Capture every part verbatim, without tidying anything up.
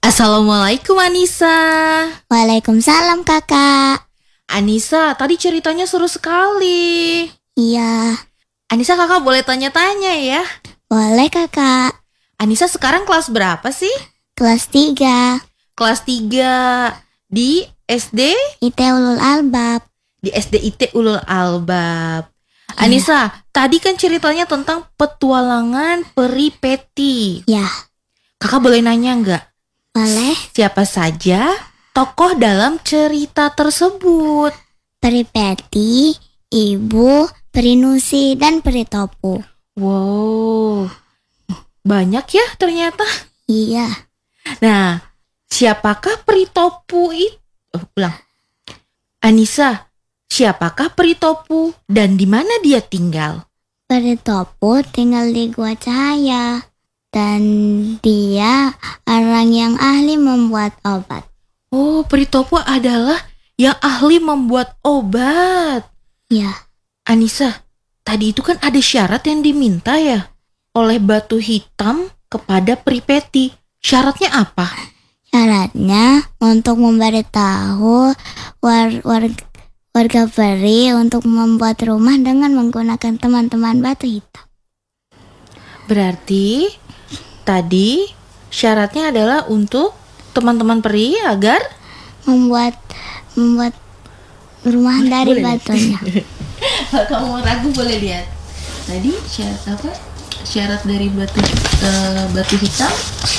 Assalamualaikum Anissa. Waalaikumsalam kakak. Anissa, tadi ceritanya seru sekali. Iya. Anissa, kakak boleh tanya-tanya ya? Boleh kakak. Anissa sekarang kelas berapa sih? Kelas tiga. Kelas tiga. Di S D? I T Ulul Albab. Di S D I T Ulul Albab. Anissa, tadi kan ceritanya tentang petualangan peri Peti. Ya. Kakak boleh nanya nggak? Boleh. Siapa saja tokoh dalam cerita tersebut? Peri Peti, Ibu, Peri Nusi, dan Peri Topu. Wow, banyak ya ternyata. Iya. Nah, siapakah Peri Topu itu? Oh, ulang. Anissa, siapakah Peri Topu dan di mana dia tinggal? Peri Topu tinggal di Gua Cahaya. Dan dia orang yang ahli membuat obat. Oh, Peri Topu adalah yang ahli membuat obat. Ya. Anissa, tadi itu kan ada syarat yang diminta ya oleh Batu Hitam kepada Peri Peti. Syaratnya apa? Syaratnya untuk memberitahu war- war- warga peri untuk membuat rumah dengan menggunakan teman-teman Batu Hitam. Berarti tadi syaratnya adalah untuk teman-teman peri agar membuat membuat rumah dari boleh batunya. Kalau kamu ragu boleh lihat. Tadi syarat apa? Syarat dari batu uh, batu hitam.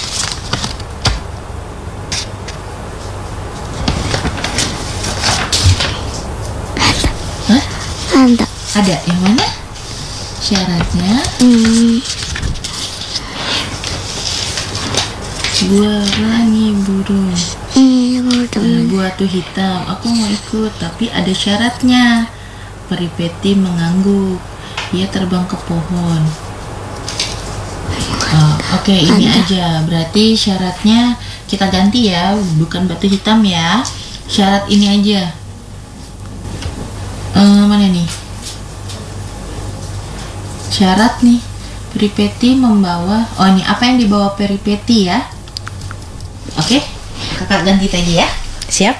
Hah? Ada. Ada yang mana? Syaratnya Hmm. gua rangi burung. Iya, teman. Batu hitam, aku mau ikut, tapi ada syaratnya. Peri Peti mengangguk. Dia terbang ke pohon. Oh, Oke, okay, ini aja. Berarti syaratnya kita ganti ya, bukan batu hitam ya. Syarat ini aja. Eh, mana nih? Syarat nih. Peri Peti membawa. Oh, ini apa yang dibawa Peri Peti ya? Oke, kakak ganti tadi ya. Siap.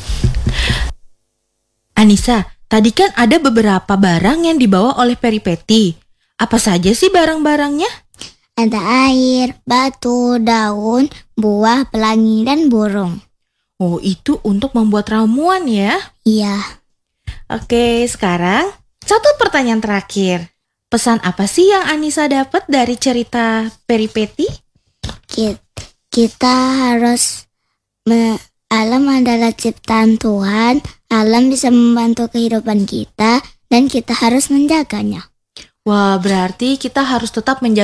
Anissa, tadi kan ada beberapa barang yang dibawa oleh Peri Peti. Apa saja sih barang-barangnya? Ada air, batu, daun, buah, pelangi, dan burung. Oh, itu untuk membuat ramuan ya. Iya. Oke, sekarang satu pertanyaan terakhir. Pesan apa sih yang Anissa dapat dari cerita Peri Peti? Kita, kita harus me, alam adalah ciptaan Tuhan. Alam bisa membantu kehidupan kita dan kita harus menjaganya. Wah, berarti kita harus tetap menjaga